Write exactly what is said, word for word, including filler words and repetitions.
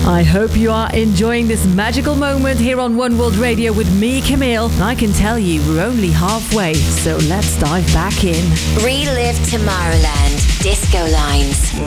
I hope you are enjoying this magical moment here on One World Radio with me, Camille. I can tell you we're only halfway, so let's dive back in. Relive Tomorrowland. Disco Lines.